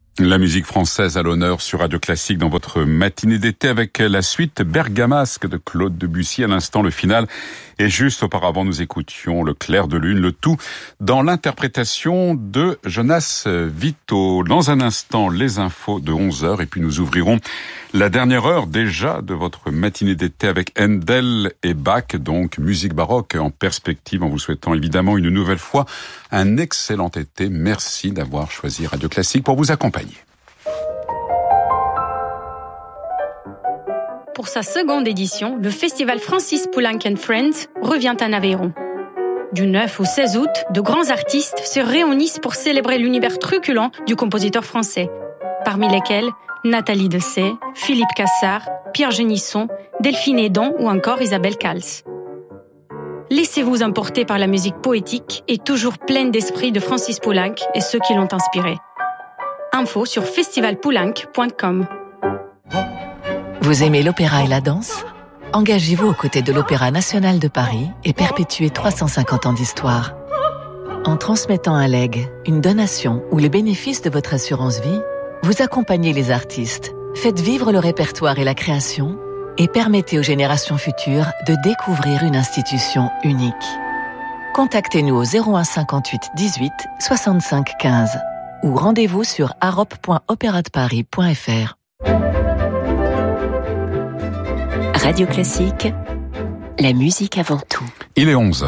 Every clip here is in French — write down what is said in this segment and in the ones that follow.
La musique française à l'honneur sur Radio Classique dans votre matinée d'été avec la suite Bergamasque de Claude Debussy. À l'instant, le final. Et juste auparavant, nous écoutions le Clair de Lune, le tout dans l'interprétation de Jonas Vito. Dans un instant, les infos de 11h et puis nous ouvrirons la dernière heure déjà de votre matinée d'été avec Handel et Bach, donc musique baroque en perspective, en vous souhaitant évidemment une nouvelle fois un excellent été. Merci d'avoir choisi Radio Classique pour vous accompagner. Pour sa seconde édition, le festival Francis Poulenc & Friends revient en Aveyron. Du 9 au 16 août, de grands artistes se réunissent pour célébrer l'univers truculent du compositeur français, parmi lesquels Nathalie Dessay, Philippe Cassard, Pierre Génisson, Delphine Edon ou encore Isabelle Cals. Laissez-vous emporter par la musique poétique et toujours pleine d'esprit de Francis Poulenc et ceux qui l'ont inspiré. Info sur festivalpoulenc.com. Vous aimez l'opéra et la danse ? Engagez-vous aux côtés de l'Opéra national de Paris et perpétuez 350 ans d'histoire. En transmettant un legs, une donation ou les bénéfices de votre assurance vie, vous accompagnez les artistes, faites vivre le répertoire et la création et permettez aux générations futures de découvrir une institution unique. Contactez-nous au 01 58 18 65 15 ou rendez-vous sur arop.opéradeparis.fr. Radio Classique, la musique avant tout. Il est 11h.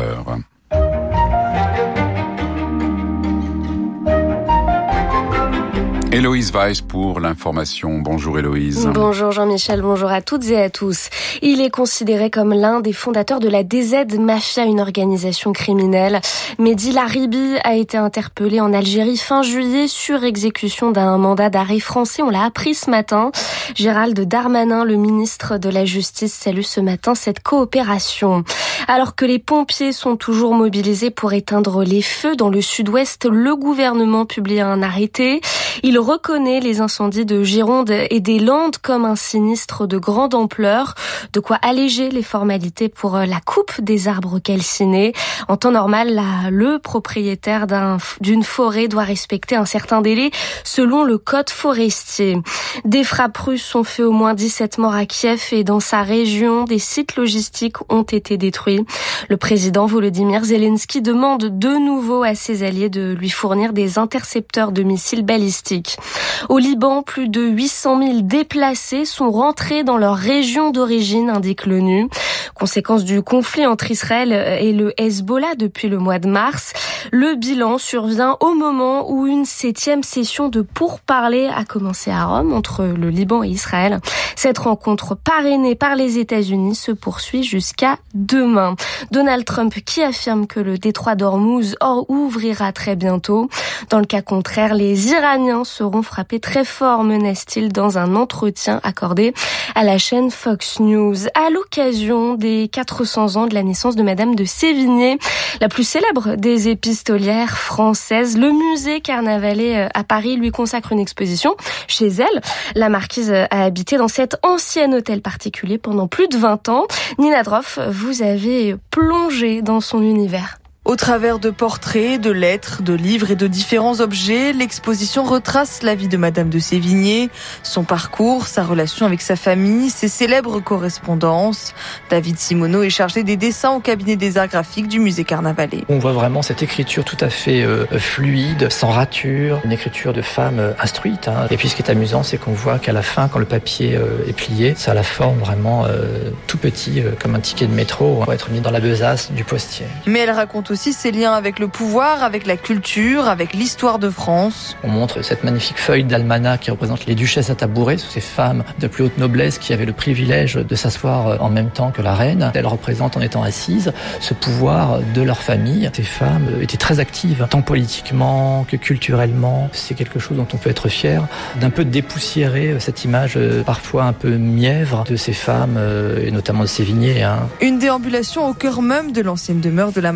Héloïse Weiss pour l'information. Bonjour Héloïse. Bonjour Jean-Michel, bonjour à toutes et à tous. Il est considéré comme l'un des fondateurs de la DZ Mafia, une organisation criminelle. Mehdi Laribi a été interpellé en Algérie fin juillet sur exécution d'un mandat d'arrêt français. On l'a appris ce matin. Gérald Darmanin, le ministre de la Justice, salue ce matin cette coopération. Alors que les pompiers sont toujours mobilisés pour éteindre les feux dans le sud-ouest, le gouvernement publie un arrêté. Il reconnaît les incendies de Gironde et des Landes comme un sinistre de grande ampleur, de quoi alléger les formalités pour la coupe des arbres calcinés. En temps normal, le propriétaire d'une forêt doit respecter un certain délai selon le code forestier. Des frappes russes ont fait au moins 17 morts à Kiev et dans sa région, des sites logistiques ont été détruits. Le président Volodymyr Zelensky demande de nouveau à ses alliés de lui fournir des intercepteurs de missiles balistiques. Au Liban, plus de 800 000 déplacés sont rentrés dans leur région d'origine, indique l'ONU. Conséquence du conflit entre Israël et le Hezbollah depuis le mois de mars. Le bilan survient au moment où une 7e session de pourparlers a commencé à Rome entre le Liban et Israël. Cette rencontre parrainée par les États-Unis se poursuit jusqu'à demain. Donald Trump qui affirme que le détroit d'Ormuz ouvrira très bientôt. Dans le cas contraire, les Iraniens seront frappés très fort, menace-t-il dans un entretien accordé à la chaîne Fox News. À l'occasion des 400 ans de la naissance de Madame de Sévigné, la plus célèbre des épistolières françaises, le musée Carnavalet à Paris lui consacre une exposition chez elle. La marquise a habité dans cet ancien hôtel particulier pendant plus de 20 ans. Nina Droff, vous avez plongé dans son univers. Au travers de portraits, de lettres, de livres et de différents objets, l'exposition retrace la vie de Madame de Sévigné, son parcours, sa relation avec sa famille, ses célèbres correspondances. David Simoneau est chargé des dessins au cabinet des arts graphiques du musée Carnavalet. On voit vraiment cette écriture tout à fait fluide, sans rature, une écriture de femme instruite. Et puis ce qui est amusant, c'est qu'on voit qu'à la fin, quand le papier est plié, ça a la forme vraiment tout petit, comme un ticket de métro, pour être mis dans la besace du postier. Mais elle raconte aussi ses liens avec le pouvoir, avec la culture, avec l'histoire de France. On montre cette magnifique feuille d'almanach qui représente les duchesses à tabouret, ces femmes de plus haute noblesse qui avaient le privilège de s'asseoir en même temps que la reine. Elles représentent en étant assises ce pouvoir de leur famille. Ces femmes étaient très actives, tant politiquement que culturellement. C'est quelque chose dont on peut être fier, d'un peu dépoussiérer cette image parfois un peu mièvre de ces femmes, et notamment de Sévigné. Une déambulation au cœur même de l'ancienne demeure de la marquise.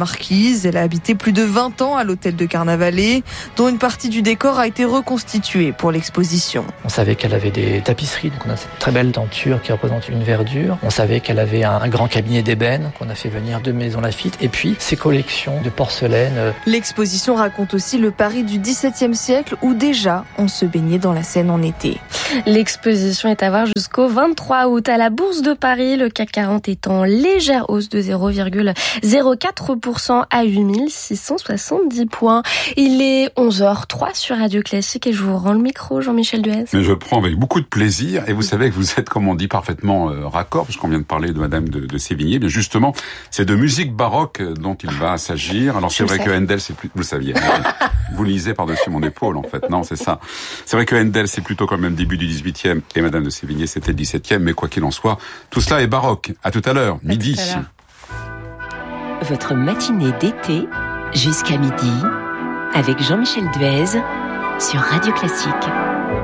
Louise. Elle a habité plus de 20 ans à l'hôtel de Carnavalet, dont une partie du décor a été reconstituée pour l'exposition. On savait qu'elle avait des tapisseries, donc on a cette très belle tenture qui représente une verdure. On savait qu'elle avait un grand cabinet d'ébène qu'on a fait venir de Maison Laffitte, et puis ses collections de porcelaine. L'exposition raconte aussi le Paris du XVIIe siècle où déjà on se baignait dans la Seine en été. L'exposition est à voir jusqu'au 23 août à la Bourse de Paris. Le CAC 40 est en légère hausse de 0,04% à 8670 points. Il est 11h03 sur Radio Classique et je vous rends le micro, Jean-Michel Duez. Mais je prends avec beaucoup de plaisir et vous savez que vous êtes, comme on dit, parfaitement raccord, puisqu'on vient de parler de Madame de Sévigné. Bien justement, c'est de musique baroque dont il va s'agir. Alors c'est vrai que Handel, c'est plus... Vous le saviez. Vous lisez par-dessus mon épaule, en fait. Non, c'est ça. C'est vrai que Handel, c'est plutôt quand même début du 18e et Madame de Sévigné, c'était le 17e. Mais quoi qu'il en soit, tout cela est baroque. À tout à l'heure, midi. Votre matinée d'été jusqu'à midi avec Jean-Michel Duez sur Radio Classique.